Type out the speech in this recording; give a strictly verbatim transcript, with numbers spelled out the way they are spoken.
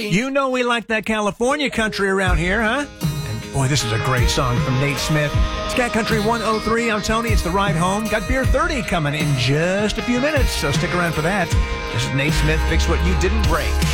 You know we like that California country around here, huh? And boy, this is a great song from Nate Smith. It's Cat Country one oh three. I'm Tony. It's The Ride Home. Got Beer thirty coming in just a few minutes, so stick around for that. This is Nate Smith. Fix What You Didn't Break.